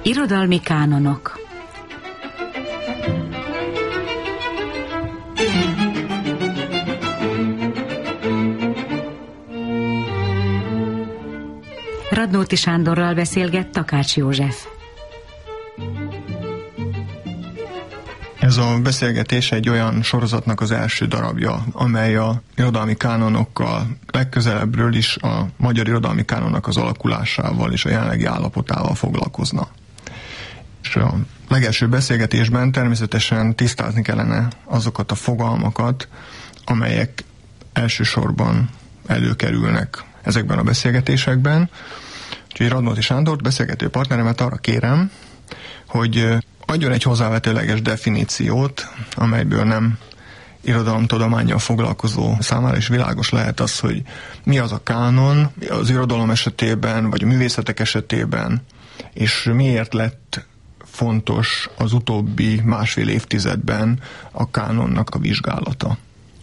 Irodalmi kánonok. Radnóti Sándorral beszélget Takács József. Ez a beszélgetés egy olyan sorozatnak az első darabja, amely a irodalmi kánonokkal legközelebbről is a magyar irodalmi kánonnak az alakulásával és a jelenlegi állapotával foglalkozna. És a legelső beszélgetésben természetesen tisztázni kellene azokat a fogalmakat, amelyek elsősorban előkerülnek ezekben a beszélgetésekben. Úgyhogy Radnóti Sándort, beszélgető partneremet arra kérem, hogy adjon egy hozzávetőleges definíciót, amelyből nem irodalomtudománnyal foglalkozó számára is világos lehet az, hogy mi az a kánon az irodalom esetében, vagy a művészetek esetében, és miért lett fontos az utóbbi másfél évtizedben a kánonnak a vizsgálata.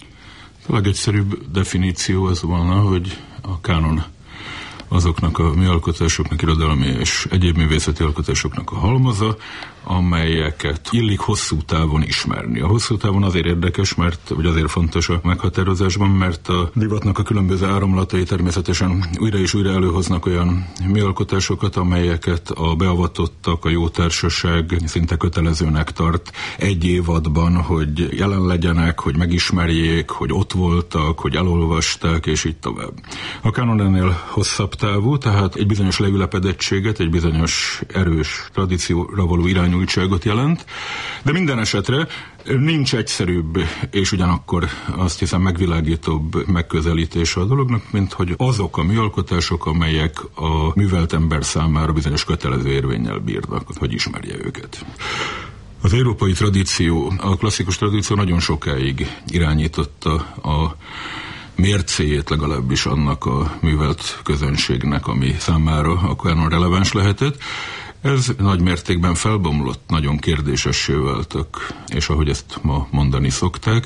A legegyszerűbb definíció az volna, hogy a kánon azoknak a műalkotásoknak, irodalmi és egyéb művészeti alkotásoknak a halmaza, amelyeket illik hosszú távon ismerni. A hosszú távon azért érdekes, vagy azért fontos a meghatározásban, mert a divatnak a különböző áramlatai természetesen újra és újra előhoznak olyan műalkotásokat, amelyeket a beavatottak, a jó társaság szinte kötelezőnek tart egy évadban, hogy jelen legyenek, hogy megismerjék, hogy ott voltak, hogy elolvasták, és így tovább. A kánon ennél hosszabb távú, tehát egy bizonyos leülepedettséget, egy bizonyos erős tradícióra való irányultságot jelent, de minden esetre nincs egyszerűbb és ugyanakkor azt hiszem megvilágítóbb megközelítése a dolognak, mint hogy azok a műalkotások, amelyek a művelt ember számára bizonyos kötelező érvénnyel bírnak, hogy ismerje őket. Az európai tradíció, a klasszikus tradíció nagyon sokáig irányította a mércéjét legalábbis annak a művelt közönségnek, ami számára a kánon releváns lehetett. Ez nagy mértékben felbomlott, nagyon kérdésessé váltak, és ahogy ezt ma mondani szokták,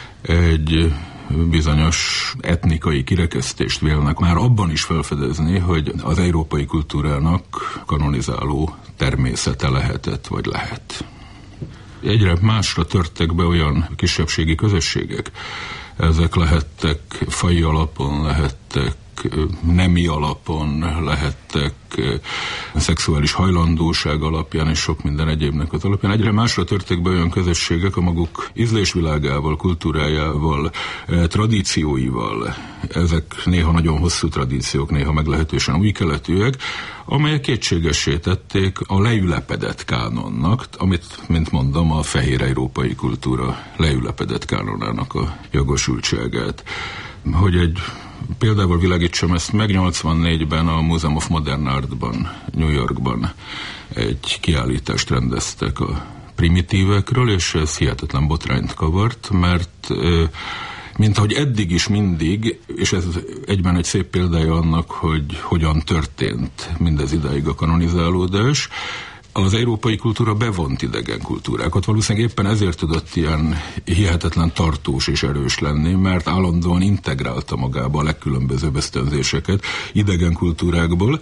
egy bizonyos etnikai kirekesztést vélnek már abban is felfedezni, hogy az európai kultúrának kanonizáló természete lehetett, vagy lehet. Egyre másra törtek be olyan kisebbségi közösségek. Ezek lehettek faji alapon, lehettek nemi alapon, lehettek szexuális hajlandóság alapján és sok minden egyébnek az alapján. Egyre másra törtek be olyan közösségek a maguk ízlésvilágával, kultúrájával, tradícióival. Ezek néha nagyon hosszú tradíciók, néha meglehetősen új keletűek, amelyek kétségessé tették a leülepedett kánonnak, amit, mint mondom, a fehér európai kultúra leülepedett kánonának a jogosultságát. Hogy egy példával világítsam ezt meg, 84-ben a Museum of Modern Artban, New Yorkban egy kiállítást rendeztek a primitívekről, és ez hihetetlen botrányt kavart, mert mint ahogy eddig is mindig, és ez egyben egy szép példája annak, hogy hogyan történt mindez idáig a kanonizálódás, az európai kultúra bevont idegen kultúrákat. Valószínűleg éppen ezért tudott ilyen hihetetlen tartós és erős lenni, mert állandóan integrálta magába a legkülönbözőbb ösztönzéseket idegen kultúrákból,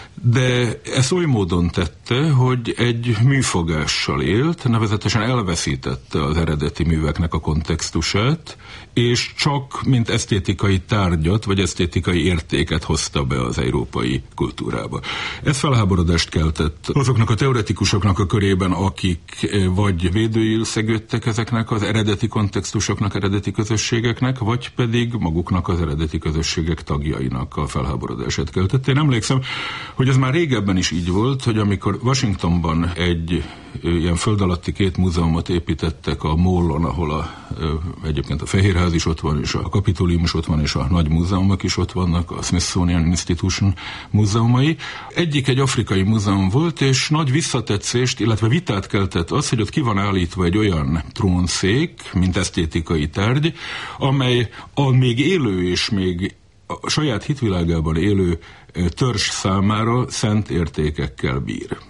de ezt oly módon tette, hogy egy műfogással élt, nevezetesen elveszítette az eredeti műveknek a kontextusát, és csak mint esztétikai tárgyat, vagy esztétikai értéket hozta be az európai kultúrába. Ez felháborodást keltett azoknak a teoretikusoknak a körében, akik vagy védőül szegődtek ezeknek az eredeti kontextusoknak, eredeti közösségeknek, vagy pedig maguknak az eredeti közösségek tagjainak a felháborodását keltett. Én emlékszem, hogy ez már régebben is így volt, hogy amikor Washingtonban egy ilyen föld alatti két múzeumot építettek a Mallon, ahol egyébként a Fehérház is ott van, és a Kapitolium is ott van, és a nagy múzeumok is ott vannak, a Smithsonian Institution múzeumai. Egyik egy afrikai múzeum volt, és nagy visszatetszést, illetve vitát keltett az, hogy ott ki van állítva egy olyan trónszék, mint esztétikai tárgy, amely a még élő és még a saját hitvilágában élő törzs számára szent értékekkel bír.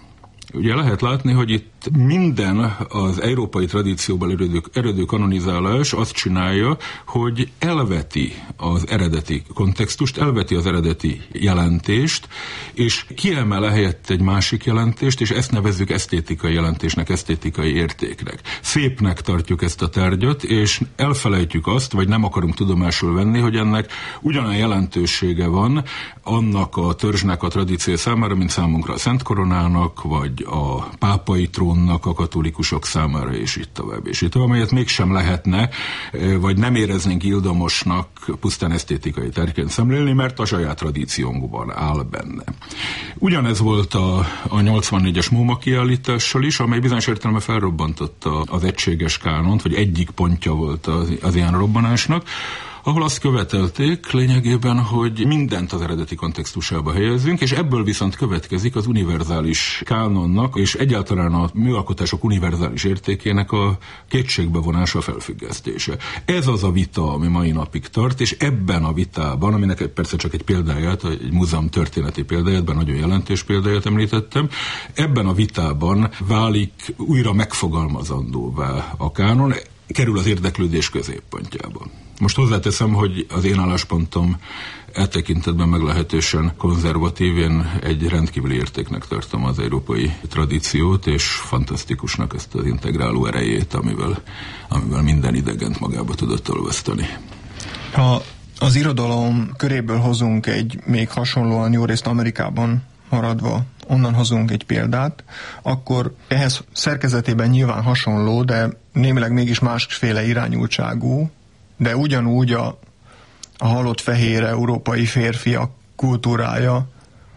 Ugye lehet látni, hogy itt minden az európai tradícióból eredő kanonizálás azt csinálja, hogy elveti az eredeti kontextust, elveti az eredeti jelentést, és kiemel helyett egy másik jelentést, és ezt nevezzük esztétikai jelentésnek, esztétikai értéknek. Szépnek tartjuk ezt a tárgyat, és elfelejtjük azt, vagy nem akarunk tudomásul venni, hogy ennek ugyanolyan jelentősége van annak a törzsnek a tradíció számára, mint számunkra a Szent Koronának, vagy a pápai trónnak a katolikusok számára, és itt tovább, amelyet mégsem lehetne, vagy nem éreznénk ildomosnak pusztán esztétikai tárgyként szemlélni, mert a saját tradíciónkban áll benne. Ugyanez volt a 84-es MoMA kiállítással is, amely bizonyos értelemben felrobbantotta az egységes kánont, vagy egyik pontja volt az ilyen robbanásnak, ahol azt követelték lényegében, hogy mindent az eredeti kontextusába helyezzünk, és ebből viszont következik az univerzális kánonnak, és egyáltalán a műalkotások univerzális értékének a kétségbevonása, felfüggesztése. Ez az a vita, ami mai napig tart, és ebben a vitában, aminek persze csak egy példáját, egy múzeum történeti példáját, bár nagyon jelentős példáját említettem, ebben a vitában válik újra megfogalmazandóvá a kánon, kerül az érdeklődés középpontjába. Most hozzáteszem, hogy az én álláspontom e tekintetben meglehetősen konzervatív, én egy rendkívüli értéknek tartom az európai tradíciót, és fantasztikusnak ezt az integráló erejét, amivel minden idegent magába tudott olvasztani. Ha az irodalom köréből hozunk egy még hasonlóan jó részt Amerikában maradva, onnan hozunk egy példát, akkor ehhez szerkezetében nyilván hasonló, de némileg mégis másféle irányultságú, de ugyanúgy a halott fehér európai férfiak kultúrája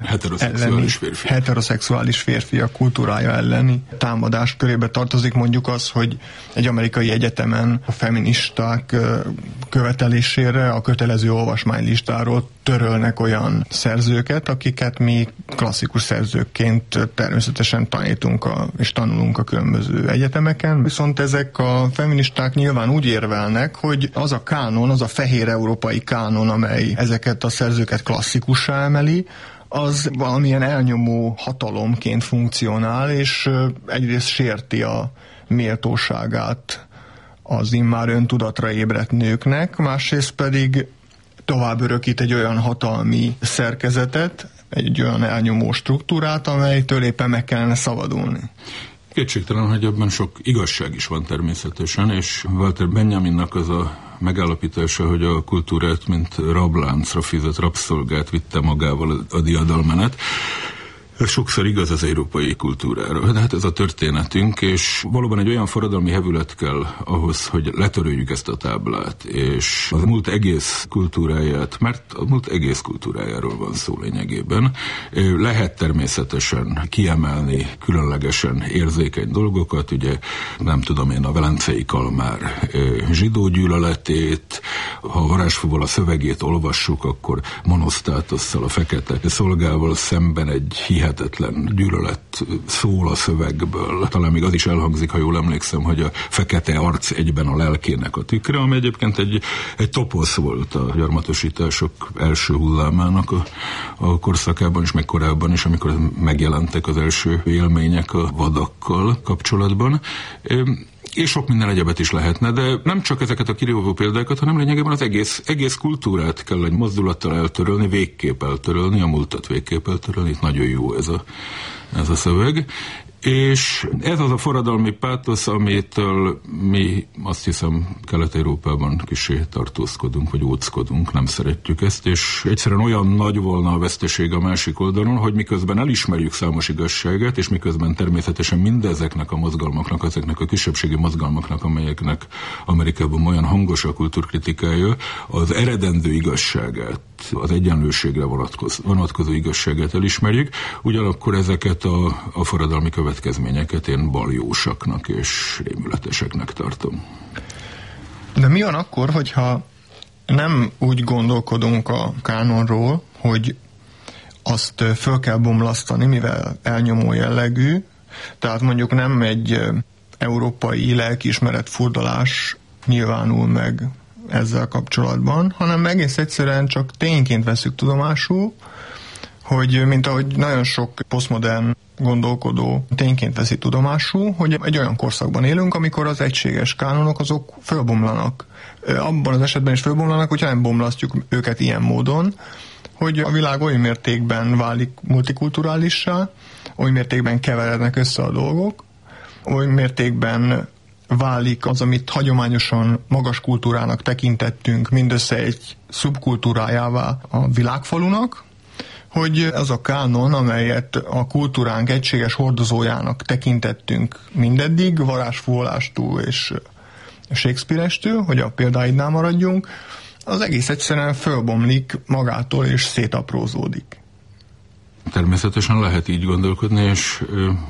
heteroszexuális férfiak kultúrája elleni támadás körébe tartozik. Mondjuk az, hogy egy amerikai egyetemen a feministák követelésére a kötelező olvasmánylistáról törölnek olyan szerzőket, akiket mi klasszikus szerzőkként természetesen tanítunk és tanulunk a különböző egyetemeken. Viszont ezek a feministák nyilván úgy érvelnek, hogy az a kánon, az a fehér európai kánon, amely ezeket a szerzőket klasszikussá emeli, az valamilyen elnyomó hatalomként funkcionál, és egyrészt sérti a méltóságát az immár öntudatra ébredt nőknek, másrészt pedig tovább örökít egy olyan hatalmi szerkezetet, egy olyan elnyomó struktúrát, amelytől éppen meg kellene szabadulni. Kétségtelen, hogy ebben sok igazság is van természetesen, és Walter Benjaminnak az a megállapítása, hogy a kultúrát, mint rabláncra fizet rabszolgát vitte magával a diadalmenet. Ez sokszor igaz az európai kultúrára. De hát ez a történetünk, és valóban egy olyan forradalmi hevület kell ahhoz, hogy letöröljük ezt a táblát, és az múlt egész kultúráját, mert a múlt egész kultúrájáról van szó lényegében. Lehet természetesen kiemelni különlegesen érzékeny dolgokat, ugye nem tudom én, a velencei kalmár zsidó gyűlöletét, ha a varázsfúval a szövegét olvassuk, akkor Monosztátosszal, a fekete szolgával szemben egy hihetetlen gyűlölet szól a szövegből. Talán még az is elhangzik, ha jól emlékszem, hogy a fekete arc egyben a lelkének a tükre, ami egyébként egy toposz volt a gyarmatosítások első hullámának a korszakában is, meg korábban is, amikor megjelentek az első élmények a vadakkal kapcsolatban. És sok minden egyebet is lehetne, de nem csak ezeket a kirívó példákat, hanem lényegében az egész kultúrát kell egy mozdulattal eltörölni, végképp eltörölni, a múltat végképp eltörölni. Itt nagyon jó ez a szöveg. És ez az a forradalmi pátosz, amitől mi azt hiszem Kelet-Európában kissé tartózkodunk, vagy óckodunk, nem szeretjük ezt, és egyszerűen olyan nagy volna a veszteség a másik oldalon, hogy miközben elismerjük számos igazságát, és miközben természetesen mindezeknek a mozgalmaknak, ezeknek a kisebbségi mozgalmaknak, amelyeknek Amerikában olyan hangos a kultúrkritikája, az eredendő igazságát, az egyenlőségre vonatkozó igazságát elismerjük, ugyanakkor ezeket a forradalmi következményeket én baljósaknak és rémületeseknek tartom. De mi van akkor, hogyha nem úgy gondolkodunk a kánonról, hogy azt föl kell bomlasztani, mivel elnyomó jellegű, tehát mondjuk nem egy európai lelkiismeret furdalás nyilvánul meg ezzel kapcsolatban, hanem egész egyszerűen csak tényként veszük tudomásul, hogy mint ahogy nagyon sok posztmodern gondolkodó tényként veszi tudomásul, hogy egy olyan korszakban élünk, amikor az egységes kánonok azok fölbomlanak. Abban az esetben is fölbomlanak, hogyha nem bomlasztjuk őket ilyen módon, hogy a világ oly mértékben válik multikulturálissá, oly mértékben keverednek össze a dolgok, oly mértékben válik az, amit hagyományosan magas kultúrának tekintettünk, mindössze egy szubkultúrájává a világfalunak, hogy az a kánon, amelyet a kultúránk egységes hordozójának tekintettünk mindeddig, Varázs-Fuvolástól és Shakespeare-estől, hogy a példáidnál maradjunk, az egész egyszerűen fölbomlik magától és szétaprózódik. Természetesen lehet így gondolkodni, és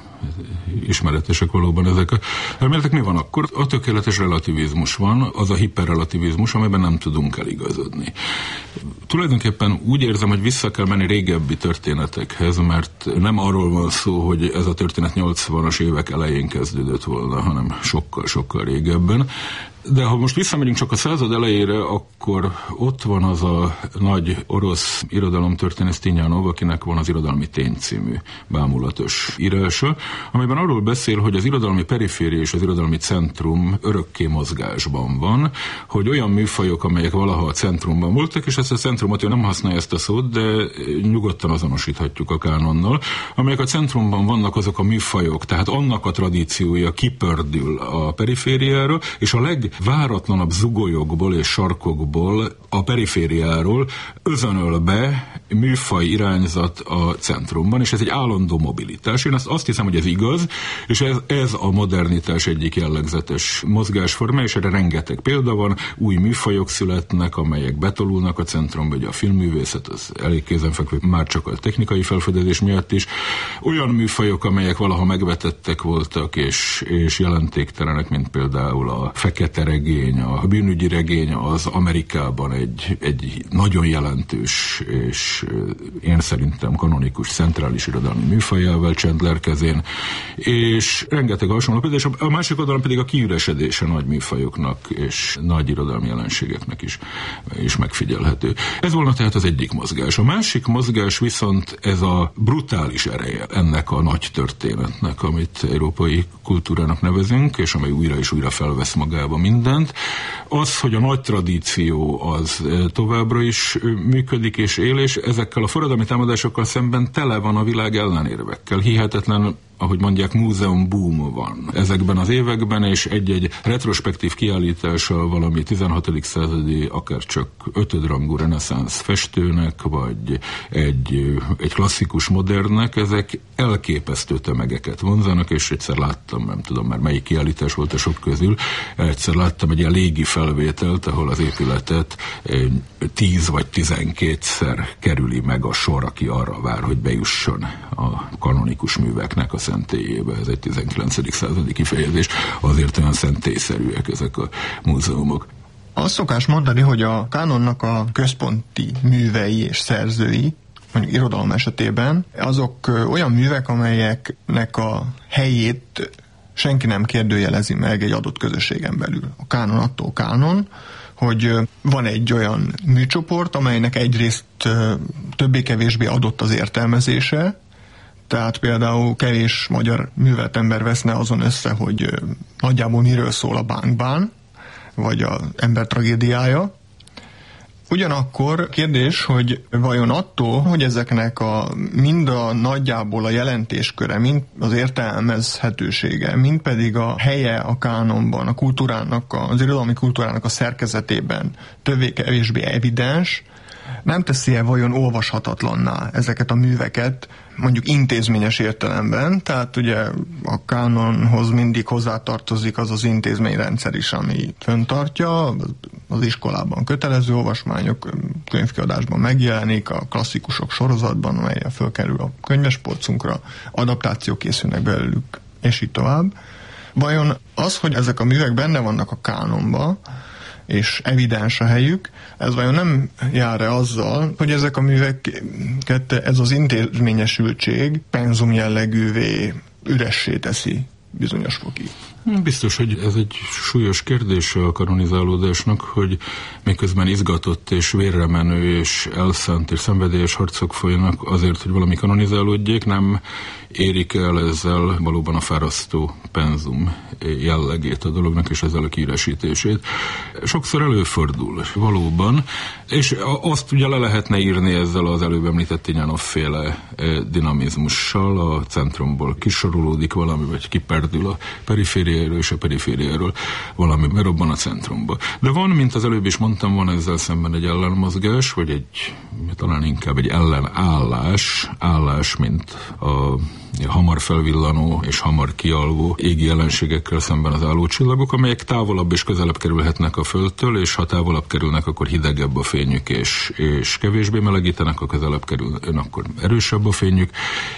ismeretesek valóban ezek. Elméletek mi van akkor? A tökéletes relativizmus van, az a hiperrelativizmus, amiben nem tudunk eligazodni. Tulajdonképpen úgy érzem, hogy vissza kell menni régebbi történetekhez, mert nem arról van szó, hogy ez a történet 80-as évek elején kezdődött volna, hanem sokkal régebben. De ha most visszamegyünk csak a század elejére, akkor ott van az a nagy orosz irodalomtörténész Tinyanov, akinek van az Irodalmi Tény című bámulatos írása, amiben arról beszél, hogy az irodalmi periféria és az irodalmi centrum örökké mozgásban van, hogy olyan műfajok, amelyek valaha a centrumban voltak, és ezt a centrumot, ő nem használja ezt a szót, de nyugodtan azonosíthatjuk a kánonnal, amelyek a centrumban vannak, azok a műfajok, tehát annak a tradíciója kipördül a perifériára, és a váratlanabb zugolyokból és sarkokból, a perifériáról özönöl be műfaj irányzat a centrumban, és ez egy állandó mobilitás. Én azt hiszem, hogy ez igaz, és ez a modernitás egyik jellegzetes mozgásforma, és erre rengeteg példa van, új műfajok születnek, amelyek betolulnak a centrumba, ugye a filmművészet az elég kézenfekvő, már csak a technikai felfedezés miatt is. Olyan műfajok, amelyek valaha megvetettek voltak, és jelentéktelenek, mint például a fekete regény, a bűnügyi regény, az Amerikában egy nagyon jelentős és én szerintem kanonikus centrális irodalmi műfajjával Chandler kezén, és rengeteg hasonló példa, és a másik oldalon pedig a kiüresedése nagy műfajoknak és nagy irodalmi jelenségeknek is megfigyelhető. Ez volna tehát az egyik mozgás. A másik mozgás viszont ez a brutális ereje ennek a nagy történetnek, amit európai kultúrának nevezünk, és amely újra és újra felvesz magába mindent. Az, hogy a nagy tradíció az továbbra is működik és él, és ezekkel a forradalmi támadásokkal szemben tele van a világ ellenérvekkel. Hihetetlen, ahogy mondják, múzeum boom van ezekben az években, és egy-egy retrospektív kiállítása valami 16. századi, akár csak ötödrangú reneszánsz festőnek, vagy egy klasszikus modernnek, ezek elképesztő tömegeket vonzanak, és egyszer láttam, nem tudom már melyik kiállítás volt a sok közül, egyszer láttam egy ilyen légi felvételt, ahol az épületet 10 vagy 12-szer kerüli meg a sor, aki arra vár, hogy bejusson a kanonikus műveknek a szentélyébe. Ez egy 19. századi kifejezés, azért olyan szentélyszerűek ezek a múzeumok. Azt szokás mondani, hogy a kánonnak a központi művei és szerzői, mondjuk irodalom esetében, azok olyan művek, amelyeknek a helyét senki nem kérdőjelezi meg egy adott közösségen belül. A kánon attól kánon, hogy van egy olyan műcsoport, amelynek egyrészt többé-kevésbé adott az értelmezése, tehát például kevés magyar művelt ember veszne azon össze, hogy nagyjából miről szól a Bánk-bán, vagy az ember tragédiája. Ugyanakkor kérdés, hogy vajon attól, hogy ezeknek mind a nagyjából a jelentésköre, mind az értelmezhetősége, mind pedig a helye a kánonban, a kultúrának, az irodalmi kultúrának a szerkezetében többé-kevésbé evidens, nem teszi-e vajon olvashatatlanná ezeket a műveket, mondjuk intézményes értelemben, tehát ugye a kánonhoz mindig hozzátartozik az az intézményrendszer is, ami fenntartja, az iskolában kötelező olvasmányok, könyvkiadásban megjelenik, a klasszikusok sorozatban, amelyen fölkerül a könyvespolcunkra, adaptációk készülnek belőlük, és így tovább. Vajon az, hogy ezek a művek benne vannak a kánonba, és evidens a helyük, ez vajon nem jár-e azzal, hogy ezek a műveket ez az intézményesültség penzum jellegűvé, üressé teszi bizonyos fokig? Biztos, hogy ez egy súlyos kérdés a kanonizálódásnak, hogy miközben izgatott és vérre menő és elszánt és szenvedélyes harcok folynak azért, hogy valami kanonizálódjék, nem érik el ezzel valóban a fárasztó penzum jellegét a dolognak és ezzel a kiíresítését. Sokszor előfordul valóban, és azt ugye le lehetne írni ezzel az előbb említett Tínyanov-féle dinamizmussal, a centrumból kisorolódik valami, vagy kiperdül a perifériáról, és a perifériáról valami berobban a centrumba. De van, mint az előbb is mondtam, van ezzel szemben egy ellenmozgás, vagy talán inkább egy ellenállás, mint a hamar felvillanó és hamar kialvó égi jelenségekkel szemben az állócsillagok, amelyek távolabb és közelebb kerülhetnek a Földtől, és ha távolabb kerülnek, akkor hidegebb a fényük, és kevésbé melegítenek, ha közelebb kerülnek, akkor erősebb a fényük,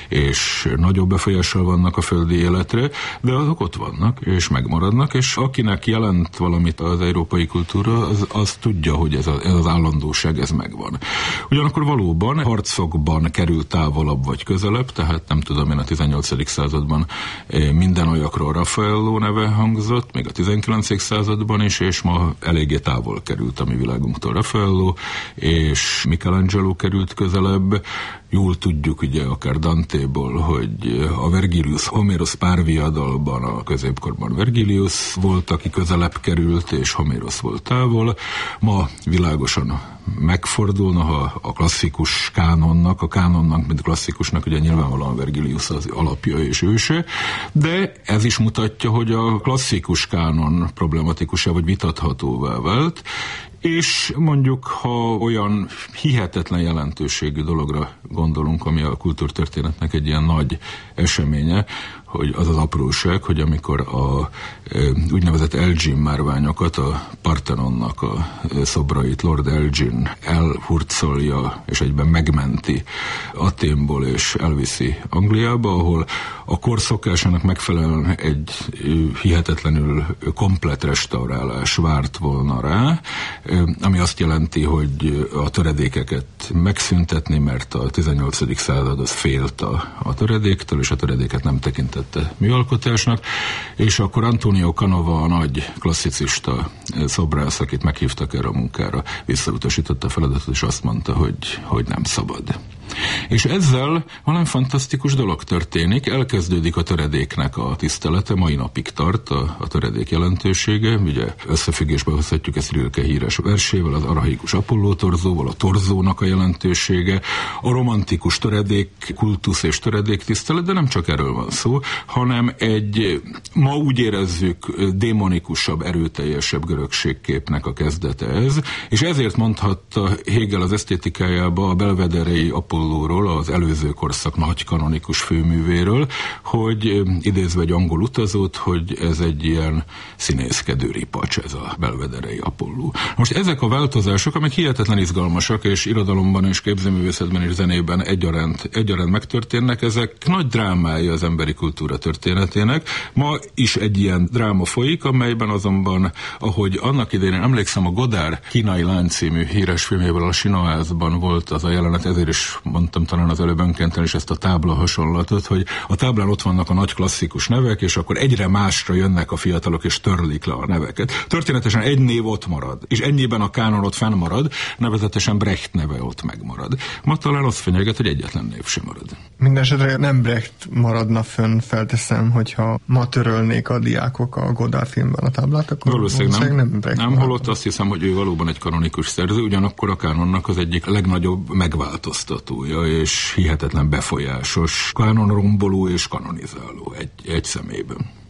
és nagyobb befolyással vannak a földi életre, de azok ott vannak, és megmaradnak, és akinek jelent valamit az európai kultúra, az tudja, hogy ez az állandóság, ez megvan. Ugyanakkor valóban harcokban kerül távolabb vagy közelebb, tehát nem tudom én, a 18. században minden olyanokról Raffaello neve hangzott, még a 19. században is, és ma eléggé távol került a mi világunktól Raffaello, és Michelangelo került közelebb. Jól tudjuk ugye akár Dantéból, hogy a Vergilius Homérosz párviadalban a középkorban Vergilius volt, aki közelebb került, és Homérosz volt távol. Ma világosan megfordulna, ha a klasszikus kánonnak, mint klasszikusnak ugye nyilvánvalóan Vergilius az alapja és őse, de ez is mutatja, hogy a klasszikus kánon problematikusá vagy vitathatóvá vált, és mondjuk, ha olyan hihetetlen jelentőségű dologra gondolunk, ami a kultúrtörténetnek egy ilyen nagy eseménye, hogy az az apróság, hogy amikor a úgynevezett Elgin márványokat, a Partenonnak a szobrait Lord Elgin elhurcolja, és egyben megmenti Athénból, és elviszi Angliába, ahol a kor szokásának megfelelően egy hihetetlenül komplett restaurálás várt volna rá, ami azt jelenti, hogy a töredékeket megszüntetni, mert a 18. század az félt a töredéktől, és a töredéket nem tekintette műalkotásnak, és akkor Antonio Canova, a nagy klasszicista szobrász, akit meghívtak erre a munkára, visszautasította a feladatot, és azt mondta, hogy nem szabad. És ezzel valami fantasztikus dolog történik, elkezdődik a töredéknek a tisztelete, mai napig tart a töredék jelentősége, ugye összefüggésbe hozhatjuk ezt Rilke híres versével, az archaikus Apolló torzóval, a torzónak a jelentősége, a romantikus töredék kultusz és töredék tisztelet, de nem csak erről van szó, hanem egy, ma úgy érezzük, démonikusabb, erőteljesebb görögségképnek a kezdete ez, és ezért mondhatta Hegel az esztétikájába a belvederei Apollóról, az előző korszak nagy kanonikus főművéről, hogy idézve egy angol utazót, hogy ez egy ilyen színészkedő ripacs, ez a belvederei Apolló. Most ezek a változások, amik hihetetlen izgalmasak, és irodalomban és képzőművészetben és zenében egyaránt megtörténnek, ezek nagy drámája az emberi kultúra történetének. Ma is egy ilyen dráma folyik, amelyben azonban, ahogy annak idején emlékszem, a Godard Kínai lány című híres filmjéből, a Sinaházban volt az a jelenet, ezért is mondtam talán az előbb önkéntelen is ezt a tábla hasonlatot, hogy a táblán ott vannak a nagy klasszikus nevek, és akkor egyre másra jönnek a fiatalok, és törlik le a neveket. Történetesen egy név ott marad, és ennyiben a kánon ott fennmarad, nevezetesen Brecht neve ott megmarad. Ma talán azt fenyeget, hogy egyetlen név sem marad. Mindenesetre nem Brecht maradna fönn, felteszem, hogyha ma törölnék a diákok a Godard filmben a táblát, akkor valószínűleg nem Brecht nem holott azt hiszem, hogy ő valóban egy kanonikus szerző, ugyanakkor a kánonnak az egyik legnagyobb megváltoztatója, és hihetetlen befolyásos kánonromboló és kanonizáló egy személyben.